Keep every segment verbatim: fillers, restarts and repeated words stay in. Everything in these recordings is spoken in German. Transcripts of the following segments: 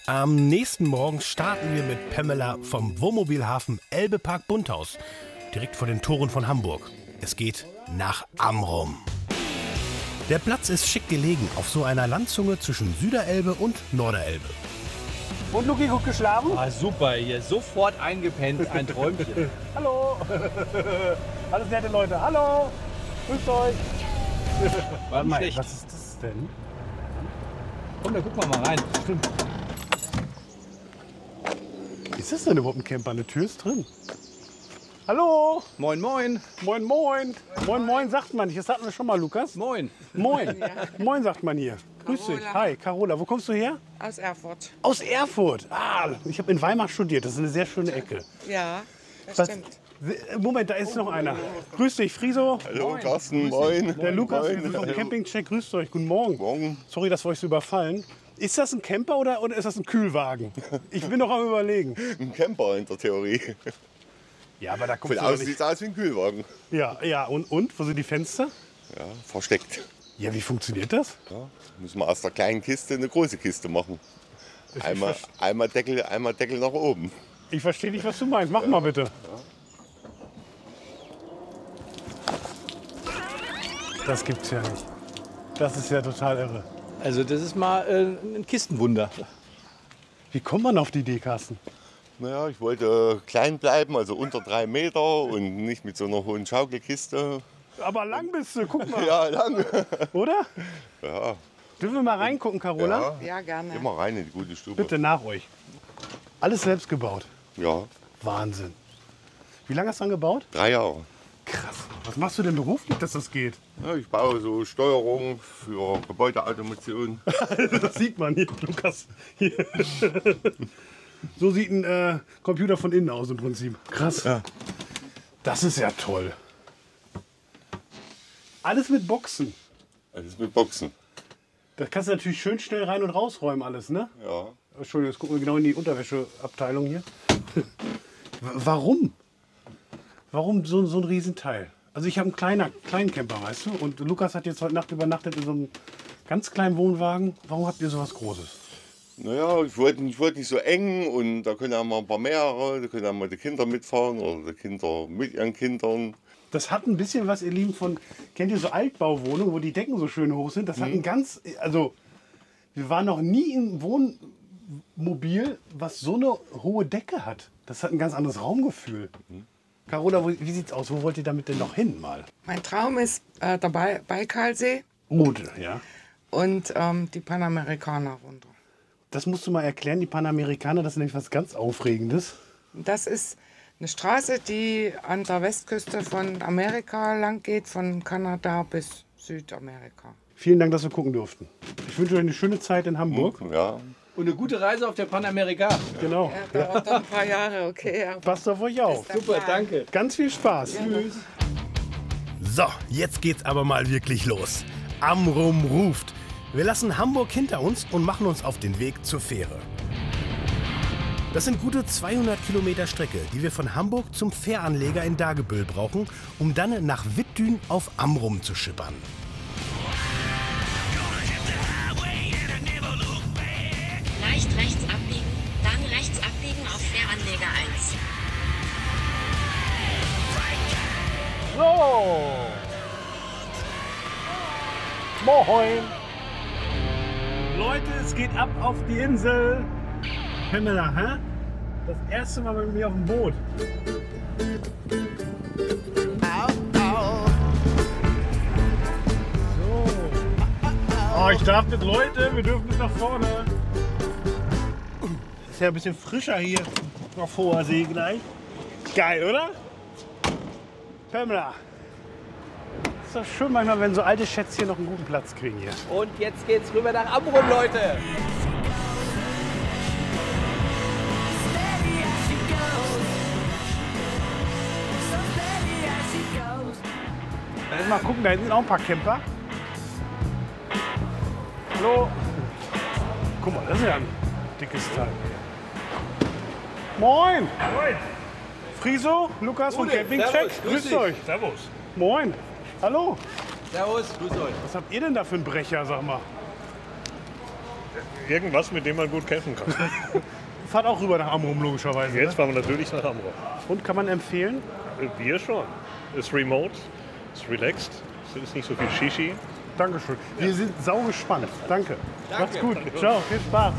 Am nächsten Morgen starten wir mit Pamela vom Wohnmobilhafen Elbepark Bunthaus, direkt vor den Toren von Hamburg. Es geht nach Amrum. Der Platz ist schick gelegen auf so einer Landzunge zwischen Süderelbe und Norderelbe. Und Luki, gut geschlafen? Ah, super, hier sofort eingepennt, ein Träumchen. Hallo! Alles nette Leute, hallo! Grüßt euch! War nicht schlecht. Was ist das denn? Komm, da gucken wir mal rein. Stimmt. Ist das denn überhaupt ein Camper? Eine Tür ist drin. Hallo! Moin, moin. Moin, moin! Moin, moin sagt man nicht. Das hatten wir schon mal, Lukas. Moin. Moin! Moin sagt man hier. Grüß dich. Hi, Carola. Wo kommst du her? Aus Erfurt. Aus Erfurt. Ah, ich habe in Weimar studiert. Das ist eine sehr schöne Ecke. Ja, das Was- stimmt. Moment, da ist noch einer. Grüß dich, Friso. Hallo Carsten, moin. Der Lukas, wir sind moin. vom Campingcheck. Grüßt euch. Guten Morgen. Morgen. Sorry, dass wir euch so überfallen. Ist das ein Camper oder, oder ist das ein Kühlwagen? Ich bin noch am Überlegen. Ein Camper in der Theorie. Ja, aber da Von kommst du doch außen sieht nicht. es aus wie ein Kühlwagen. Ja, ja. Und, und? Wo sind die Fenster? Ja, versteckt. Ja, wie funktioniert das? Ja, müssen wir aus der kleinen Kiste eine große Kiste machen. Einmal, einmal, Deckel, einmal Deckel nach oben. Ich verstehe nicht, was du meinst. Mach mal bitte. Das gibt's ja nicht. Das ist ja total irre. Also das ist mal äh, ein Kistenwunder. Wie kommt man auf die Idee, Carsten? Naja, ich wollte klein bleiben, also unter drei Meter und nicht mit so einer hohen Schaukelkiste. Aber lang bist du, guck mal. Ja, lang. Oder? Ja, Dürfen wir mal reingucken, Carola? ja. Ja, gerne. Immer rein in die gute Stube. Bitte nach euch. Alles selbst gebaut. Ja, Wahnsinn. Wie lange hast du dran gebaut? drei Jahre. Krass. Was machst du denn beruflich, dass das geht? Ja, ich baue so Steuerung für Gebäudeautomation. Das sieht man hier, Lukas. Hier. So sieht ein äh, Computer von innen aus im Prinzip. Krass. Ja. Das ist ja toll. Alles mit Boxen. Alles mit Boxen. Das kannst du natürlich schön schnell rein und rausräumen alles, ne? Ja. Entschuldigung, jetzt gucken wir genau in die Unterwäscheabteilung hier. W- Warum? Warum so, so ein Riesenteil? Also ich habe einen kleiner, kleinen Camper, weißt du? Und Lukas hat jetzt heute Nacht übernachtet in so einem ganz kleinen Wohnwagen. Warum habt ihr sowas Großes? Naja, ich wollte, ich wollte nicht so eng und da können ja mal ein paar mehrere, da können ja mal die Kinder mitfahren oder die Kinder mit ihren Kindern. Das hat ein bisschen was, ihr Lieben, von, kennt ihr so Altbauwohnungen, wo die Decken so schön hoch sind? Das hat ein ganz, also wir waren noch nie im Wohnmobil, was so eine hohe Decke hat. Das hat ein ganz anderes Raumgefühl. Carola, wo, wie sieht's aus? Wo wollt ihr damit denn noch hin mal? Mein Traum ist äh, der Bai- Baikalsee Mut, ja. und ähm, die Panamerikaner runter. Das musst du mal erklären, die Panamerikaner, das ist nämlich was ganz Aufregendes. Das ist eine Straße, die an der Westküste von Amerika lang geht, von Kanada bis Südamerika. Vielen Dank, dass wir gucken durften. Ich wünsche euch eine schöne Zeit in Hamburg. Ja. Und eine gute Reise auf der Panamerika. Genau. Ja, dauert dann ein paar Jahre, okay. aber Passt auf euch auf. ist der Super, Plan. danke. Ganz viel Spaß. So, jetzt geht's aber mal wirklich los. Amrum ruft. Wir lassen Hamburg hinter uns und machen uns auf den Weg zur Fähre. Das sind gute zweihundert Kilometer Strecke, die wir von Hamburg zum Fähranleger in Dagebüll brauchen, um dann nach Wittdün auf Amrum zu schippern. Leicht rechts abbiegen, dann rechts abbiegen auf Fähranleger eins. So. Moin. Leute, es geht ab auf die Insel. Pamela, hä? Das erste Mal mit mir auf dem Boot. So. Oh, ich darf mit, Leute, wir dürfen bis nach vorne. Ist ja ein bisschen frischer hier auf hoher See gleich. Geil, oder? Pamela. Ist doch schön manchmal, wenn so alte Schätzchen noch einen guten Platz kriegen hier. Und jetzt geht's rüber nach Amrum, Leute. Lass mal gucken, da hinten sind auch ein paar Camper. Hallo. Guck mal, das ist ja ein dickes Teil. Moin. Moin. Friso, Lukas vom Gute, Campingcheck. servus, grüß Grüßt dich. euch. Servus. Moin. Hallo. Servus, grüß euch. Was habt ihr denn da für einen Brecher, sag mal? Irgendwas, mit dem man gut campen kann. Fahrt auch rüber nach Amrum, logischerweise. Jetzt Ne? fahren wir natürlich nach Amrum. Und kann man empfehlen? Wir schon. Ist remote, ist relaxed, es ist nicht so viel Shishi. Dankeschön. Wir sind sau gespannt. Danke. Macht's gut. Ciao, viel Spaß.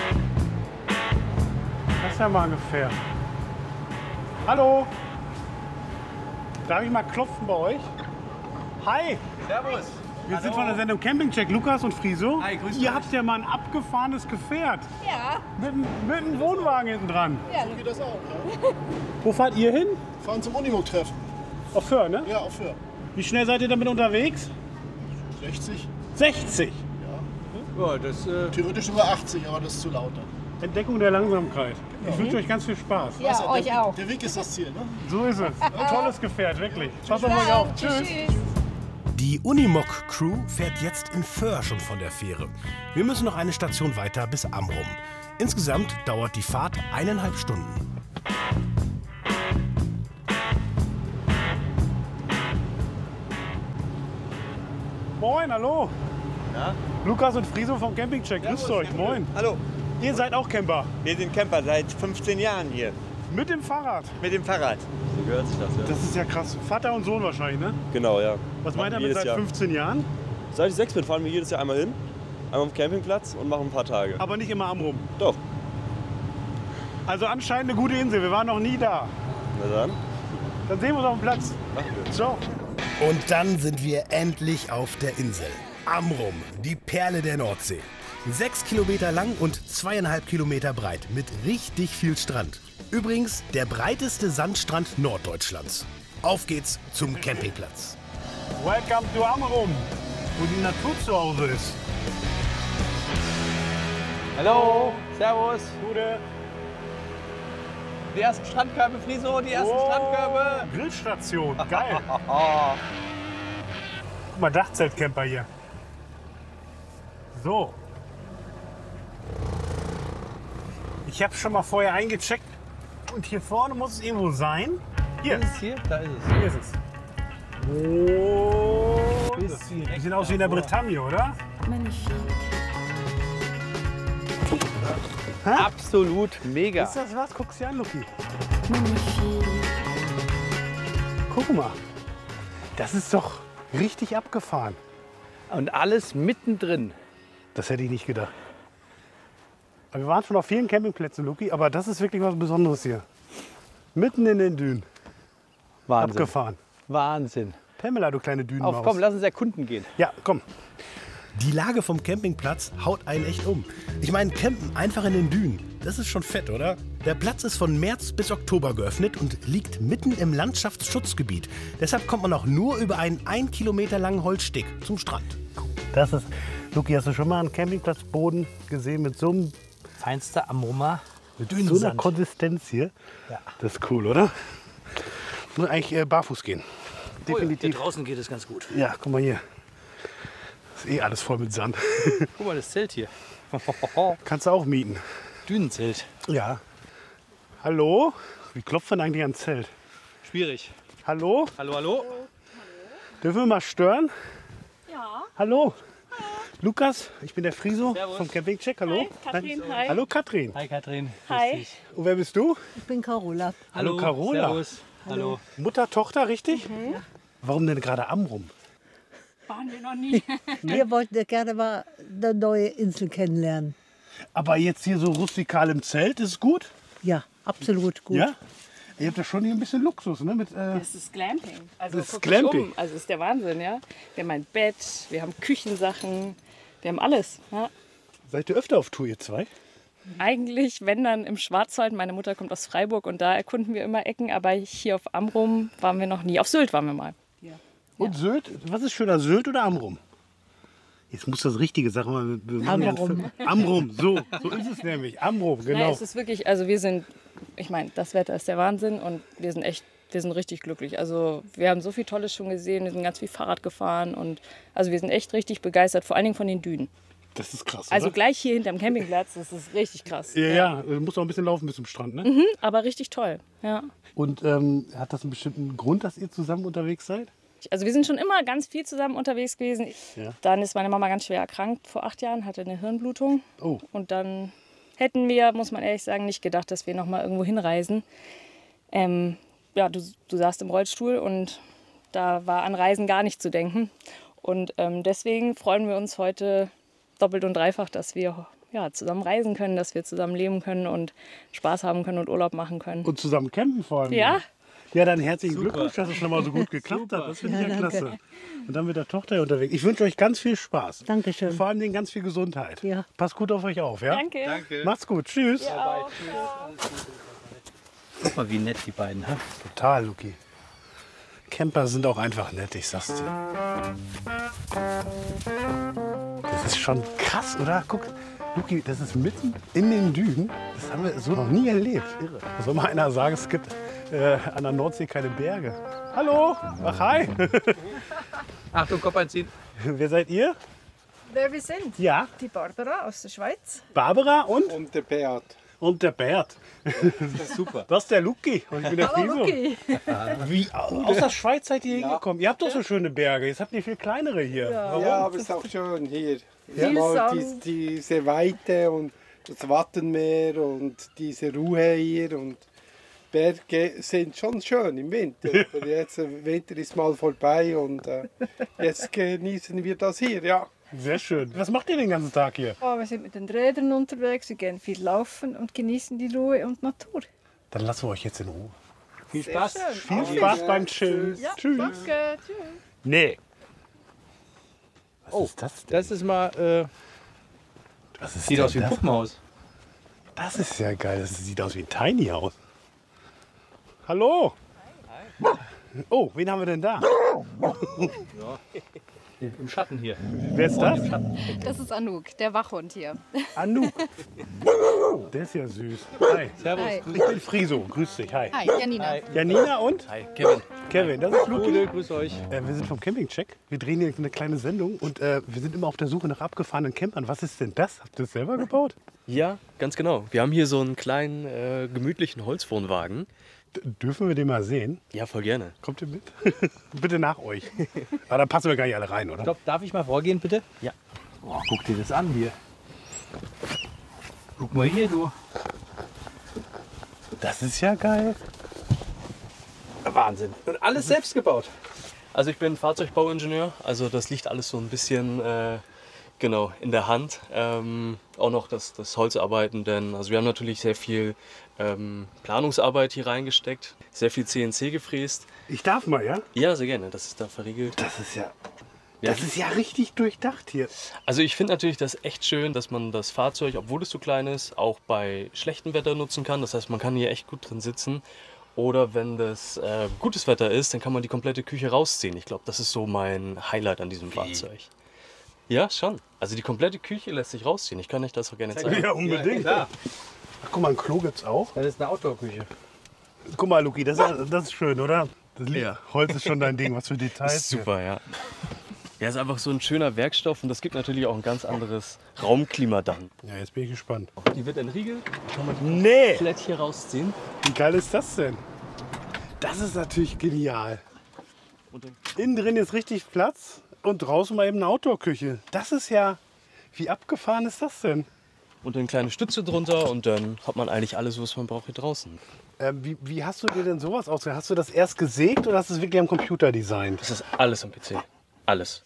Das ist ja mal ungefähr. Hallo. Darf ich mal klopfen bei euch? Hi. Servus. Wir sind von der Sendung Campingcheck, Lukas und Friso. Hi, grüß Ihr euch. habt ja mal ein abgefahrenes Gefährt. Ja, Mit, einem- mit einem Wohnwagen hinten dran. ja. Geht das auch, ja? Wo fahrt ihr hin? Fahren zum Unimog-Treffen. Auf Föhr, ne? Ja, auf Föhr. Wie schnell seid ihr damit unterwegs? sechzig. sechzig. Ja, das, äh, Theoretisch über achtzig, aber das ist zu laut dann. Entdeckung der Langsamkeit. Ich wünsche euch ganz viel Spaß. Ja, Weißt du, euch der, auch. Der Weg ist das Ziel, ne? So ist es. Ein tolles Gefährt, wirklich. Passt auf euch auf. Tschüss. Die Unimog-Crew fährt jetzt in Föhr schon von der Fähre. Wir müssen noch eine Station weiter bis Amrum. Insgesamt dauert die Fahrt eineinhalb Stunden. Moin, hallo. Ja? Lukas und Friso vom Campingcheck. Grüßt euch. Moin. Hallo, Ihr seid auch Camper. wir sind Camper seit fünfzehn Jahren hier. Mit dem Fahrrad. Mit dem Fahrrad. So gehört sich das, ja. Das ist ja krass. Vater und Sohn wahrscheinlich, ne? Genau, ja. Was Machen meint er wir mit jedes seit Jahr. fünfzehn Jahren? Seit ich sechs bin, fahren wir jedes Jahr einmal hin. Einmal auf dem Campingplatz und machen ein paar Tage. Aber nicht immer Amrum. Doch. Also anscheinend eine gute Insel. Wir waren noch nie da. Na dann. Dann sehen wir uns auf dem Platz. Ciao. Und dann sind wir endlich auf der Insel. Amrum, die Perle der Nordsee. Sechs Kilometer lang und zweieinhalb Kilometer breit mit richtig viel Strand. Übrigens der breiteste Sandstrand Norddeutschlands. Auf geht's zum Campingplatz. Welcome to Amrum, wo die Natur zu Hause ist. hallo, servus. Gute Die ersten Strandkörbe, Friso, die ersten Oh, Strandkörbe. Grillstation, geil. Guck mal, Dachzeltcamper hier. So. Ich habe schon mal vorher eingecheckt. Und hier vorne muss es irgendwo sein. Hier, Ist es hier? Da ist es. hier ist es. Oh, das sieht, sieht aus wie in der Bretagne, oder? Absolut mega. Ist das was? Guck's dir an, Luki. Guck mal. Das ist doch richtig abgefahren. Und alles mittendrin. Das hätte ich nicht gedacht. Wir waren schon auf vielen Campingplätzen, Luki, aber das ist wirklich was Besonderes hier. Mitten in den Dünen. Wahnsinn. Abgefahren. Wahnsinn. Pamela, du kleine Dünenmaus. Auf, komm, lass uns erkunden gehen. Ja, komm. Die Lage vom Campingplatz haut einen echt um. Ich meine, campen einfach in den Dünen. Das ist schon fett, oder? Der Platz ist von März bis Oktober geöffnet und liegt mitten im Landschaftsschutzgebiet. Deshalb kommt man auch nur über einen ein Kilometer langen Holzsteg zum Strand. Das ist, Luki, hast du schon mal einen Campingplatzboden gesehen mit so, einem, Feinster Amrummer. mit so einer Konsistenz hier? Ja. Das ist cool, oder? Muss eigentlich äh, barfuß gehen. Hier Definitiv. draußen geht es ganz gut. Ja, guck mal hier. Ist eh alles voll mit Sand. Guck mal, das Zelt hier. Kannst du auch mieten. Dünenzelt. Ja. Hallo? Wie klopft man eigentlich ans Zelt? Schwierig. Hallo? Hallo, hallo. Dürfen wir mal stören? Ja. Hallo? Lukas, ich bin der Friso Servus. vom Campingcheck. Hallo? Hi, Katrin, hi. Hallo Katrin. Hi, Katrin. Hi. Und wer bist du? Ich bin Carola. Hallo, Carola. Servus. Hallo. Mutter, Tochter, richtig? Warum denn gerade Amrum? Waren wir noch nie. Wir wollten ja gerne mal eine neue Insel kennenlernen. Aber jetzt hier so rustikal im Zelt, ist es gut? Ja, absolut gut. Ja? Ihr habt ja schon hier ein bisschen Luxus, ne? Mit, äh, Das ist Glamping. Also Das ist guck dich Glamping. Um. Also das ist der Wahnsinn, ja. Wir haben ein Bett, wir haben Küchensachen, wir haben alles. Ja. seid ihr öfter auf Tour, ihr zwei? Eigentlich, wenn dann im Schwarzwald. Meine Mutter kommt aus Freiburg und da erkunden wir immer Ecken. Aber hier auf Amrum waren wir noch nie. Auf Sylt waren wir mal. Und Sylt? Was ist schöner, Sylt oder Amrum? Jetzt muss das Richtige sagen. Wir machen ja Amrum. einen Film. Amrum, so. So ist es nämlich. Amrum, Naja, genau. es ist wirklich, also wir sind, ich meine, das Wetter ist der Wahnsinn und wir sind echt, wir sind richtig glücklich. Also wir haben so viel Tolles schon gesehen, wir sind ganz viel Fahrrad gefahren und also wir sind echt richtig begeistert, vor allen Dingen von den Dünen. Das ist krass, Also oder? gleich hier hinterm Campingplatz, das ist richtig krass. Ja, ja, du musst auch ein bisschen laufen bis zum Strand, ne? Mhm, aber richtig toll, ja. Und ähm, hat das einen bestimmten Grund, dass ihr zusammen unterwegs seid? Also wir sind schon immer ganz viel zusammen unterwegs gewesen. Ja. Dann ist meine Mama ganz schwer erkrankt vor acht Jahren, hatte eine Hirnblutung. Oh. Und dann hätten wir, muss man ehrlich sagen, nicht gedacht, dass wir noch mal irgendwo hinreisen. Ähm, ja, du, du saßt im Rollstuhl und da war an Reisen gar nicht zu denken. Und ähm, deswegen freuen wir uns heute doppelt und dreifach, dass wir ja, zusammen reisen können, dass wir zusammen leben können und Spaß haben können und Urlaub machen können. Und zusammen campen vor allem. Ja. Ja, dann herzlichen Super. Glückwunsch, dass es schon mal so gut geklappt hat. Das finde ich Ja, ja danke. klasse. Und dann mit der Tochter unterwegs. Ich wünsche euch ganz viel Spaß. Dankeschön. Und vor allem ganz viel Gesundheit. Ja. Passt gut auf euch auf, ja? Danke. Danke. Macht's gut. Tschüss. Ja, auch. Guck mal, wie nett die beiden, ha? Total, Luki. Camper sind auch einfach nett, ich sag's dir. Das ist schon krass, oder? Guck, Luki, das ist mitten in den Dünen. Das haben wir so noch nie erlebt. Irre. Da soll mal einer sagen, es gibt äh, an der Nordsee keine Berge. Hallo? Ach, hi. Achtung, Kopf einziehen. Wer seid ihr? Wer wir sind? Ja. Die Barbara aus der Schweiz. Barbara und? Und der Beat. Und der Bert. Das ist super. Das ist der Luki. Und ich bin der Hallo, Friso. Luki. Wie, aus der Schweiz seid ihr hingekommen? Ihr habt doch so schöne Berge. Jetzt habt ihr viel kleinere hier. Warum? Ja, aber es ist auch schön hier. Ja. Mal Viel dies, diese Weite und das Wattenmeer und diese Ruhe hier und Berge sind schon schön im Winter. Aber jetzt der Winter ist mal vorbei und äh, jetzt genießen wir das hier, ja. Sehr schön. Was macht ihr den ganzen Tag hier? Oh, wir sind mit den Rädern unterwegs, wir gehen viel laufen und genießen die Ruhe und Natur. Dann lassen wir euch jetzt in Ruhe. Viel Sehr Spaß. schön. Viel Spaß beim Chillen. Ja, Tschüss. danke. Tschüss. Nee. Was Oh, ist das denn? Das ist mal, äh, Was ist sieht denn aus wie ein das? Puppenhaus. Das ist ja geil. Das sieht aus wie ein Tiny House. Hallo. Oh, wen haben wir denn da? Im Schatten hier. Wer ist das? Das ist Anouk, der Wachhund hier. Anouk. Der ist ja süß. Hi. Servus. Hi. Ich bin Friso. Grüß dich. Hi. Hi, Janina. Hi. Janina und? Hi, Kevin. Kevin, das ist Luki. Gute, grüß euch. Äh, wir sind vom Campingcheck. Wir drehen hier eine kleine Sendung und äh, wir sind immer auf der Suche nach abgefahrenen Campern. Was ist denn das? Habt ihr das selber gebaut? Ja, ganz genau. Wir haben hier so einen kleinen, äh, gemütlichen Holzwohnwagen. D dürfen wir den mal sehen? Ja, voll gerne. Kommt ihr mit? Bitte nach euch. Aber da passen wir gar nicht alle rein, oder? Stopp, darf ich mal vorgehen, bitte? Ja. Oh, guck dir das an hier. Guck mal hier, du. Das ist ja geil. Wahnsinn. Und alles selbst gebaut. Also ich bin Fahrzeugbauingenieur, also das liegt alles so ein bisschen äh, genau in der Hand. Ähm, auch noch das, das Holzarbeiten, denn also wir haben natürlich sehr viel ähm, Planungsarbeit hier reingesteckt, sehr viel C N C gefräst. Ich darf mal, ja? Ja, sehr gerne, das ist da verriegelt. Das ist ja, Ja. das ist ja richtig durchdacht hier. Also ich finde natürlich das echt schön, dass man das Fahrzeug, obwohl es so klein ist, auch bei schlechtem Wetter nutzen kann. Das heißt, man kann hier echt gut drin sitzen. Oder wenn das äh, gutes Wetter ist, dann kann man die komplette Küche rausziehen. Ich glaube, das ist so mein Highlight an diesem Fahrzeug. Ja, schon. Also die komplette Küche lässt sich rausziehen. Ich kann euch das auch gerne zeigen. Ja, unbedingt. Ja, Ach, guck mal, ein Klo gibt's auch. das ist eine Outdoor-Küche. Guck mal, Luki, das ist, das ist schön, oder? Das Lied- Ja. Holz ist schon dein Ding. Was für Details. Das ist super, ja. Ja, ist einfach so ein schöner Werkstoff und das gibt natürlich auch ein ganz anderes Raumklima dann. Ja, jetzt bin ich gespannt. Die wird entriegelt. Kann man die Nee! komplett hier rausziehen. Wie geil ist das denn? Das ist natürlich genial. Und dann Innen drin ist richtig Platz und draußen mal eben eine Outdoor-Küche. Das ist ja... Wie abgefahren ist das denn? und eine kleine Stütze drunter und dann hat man eigentlich alles, was man braucht hier draußen. Ähm, wie, wie hast du dir denn sowas ausgedacht? Hast du das erst gesägt oder hast du es wirklich am Computer designt? Das ist alles am P C. Alles.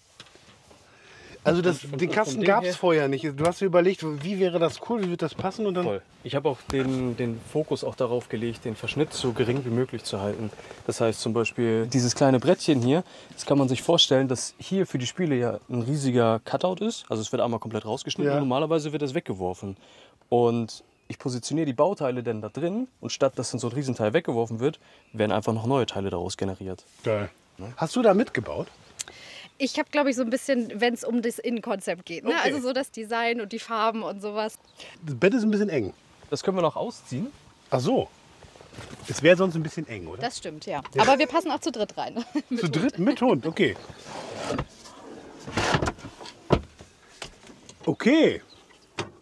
Also das, Von- den von Kasten dem gab es her- vorher nicht. Du hast dir überlegt, wie wäre das cool, wie wird das passen? Und dann Voll. Ich habe auch den, den Fokus auch darauf gelegt, den Verschnitt so gering wie möglich zu halten. Das heißt zum Beispiel dieses kleine Brettchen hier, das kann man sich vorstellen, dass hier für die Spiele ja ein riesiger Cutout ist. Also es wird einmal komplett rausgeschnitten Ja. und normalerweise wird das weggeworfen. Und ich positioniere die Bauteile dann da drin und statt dass dann so ein Riesenteil weggeworfen wird, werden einfach noch neue Teile daraus generiert. Geil. Hast du da mitgebaut? Ich habe, glaube ich, so ein bisschen, wenn es um das Innenkonzept geht. Ne? Okay. Also so das Design und die Farben und sowas. Das Bett ist ein bisschen eng. Das können wir noch ausziehen. Ach so. Es wäre sonst ein bisschen eng, oder? Das stimmt, ja. Ja. Aber wir passen auch zu dritt rein. Zu dritt mit Hund, okay. Okay.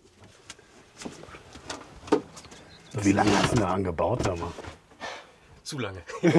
Wie lange hast du da angebaut, sag mal? zu lange.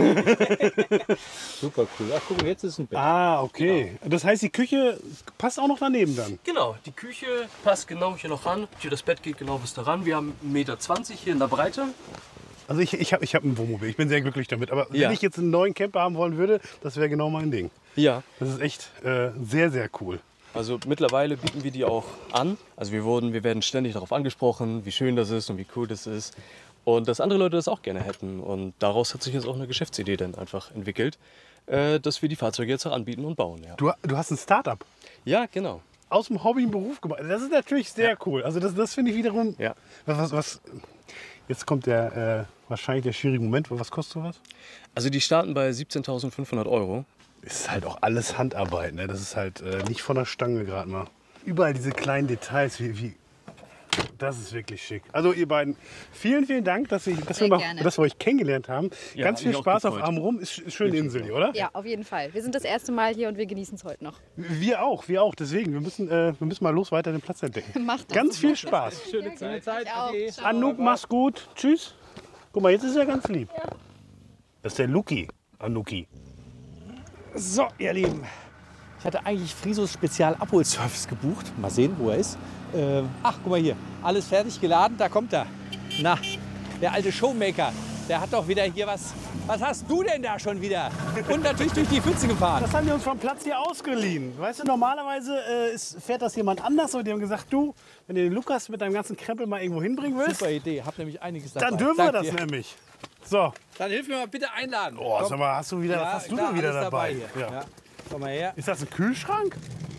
Super cool. Ach, guck mal, jetzt ist ein Bett. Ah, okay. Genau. Das heißt, die Küche passt auch noch daneben dann? Genau, die Küche passt genau hier noch ran. Hier das Bett geht genau bis da ran. Wir haben eins Komma zwanzig Meter hier in der Breite. Also ich, ich habe ich hab ein Wohnmobil, ich bin sehr glücklich damit. Aber Ja. wenn ich jetzt einen neuen Camper haben wollen würde, das wäre genau mein Ding. Ja. Das ist echt äh, sehr, sehr cool. Also mittlerweile bieten wir die auch an. Also wir, wurden, wir werden ständig darauf angesprochen, wie schön das ist und wie cool das ist. Und dass andere Leute das auch gerne hätten. Und daraus hat sich jetzt auch eine Geschäftsidee dann einfach entwickelt, äh, dass wir die Fahrzeuge jetzt auch anbieten und bauen. Ja, Du, du hast ein Start-up ja genau. aus dem Hobby einen Beruf gemacht. Das ist natürlich sehr cool. Also das, das finde ich wiederum... Ja. Was, was, was, jetzt kommt der äh, wahrscheinlich der schwierige Moment. Was kostet sowas? Also die starten bei siebzehntausendfünfhundert Euro. Ist halt auch alles Handarbeit. Ne? Das ist halt äh, nicht von der Stange gerade mal. Überall diese kleinen Details. Wie, wie, das ist wirklich schick. Also ihr beiden, vielen, vielen Dank, dass, ich, dass, wir, mal, dass wir euch kennengelernt haben. Ja, Ganz hat viel mich auch Spaß auf gefreut. Amrum. Ist, ist schöne Insel hier, oder? Ja, auf jeden Fall. Wir sind das erste Mal hier und wir genießen es heute noch. Wir auch, wir auch. Deswegen, wir müssen, äh, wir müssen mal los weiter den Platz entdecken. Macht das. Ganz viel Spaß. Schöne Zeit. Zeit. Ade. Anouk, mach's gut. Tschüss. Guck mal, jetzt ist er ganz lieb. Das ist der Luki. Anuki. So, ihr Lieben. Ich hatte eigentlich Frisos Spezial-Abholservice gebucht. Mal sehen, wo er ist. Ähm, ach, guck mal hier. Alles fertig geladen, da kommt er. Na, der alte Showmaker. Der hat doch wieder hier was. Was hast du denn da schon wieder? Und natürlich durch die Pfütze gefahren. Das haben die uns vom Platz hier ausgeliehen. Weißt du, normalerweise äh, ist, fährt das jemand anders und die haben gesagt, du, wenn du den Lukas mit deinem ganzen Krempel mal irgendwo hinbringen willst, Super Idee, hab nämlich einiges dabei. dann dürfen wir Dank das dir. nämlich. So. Dann hilf mir mal bitte einladen. Oh, Komm. sag mal, hast du wieder, Ja, was hast du klar, denn wieder alles dabei? hier. Ja. Ja. Komm mal her. Ist das ein Kühlschrank?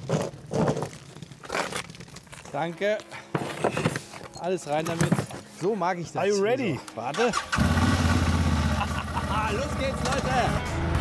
Danke. Alles rein damit. So mag ich das. Are you ready? So, warte. Los geht's, Leute.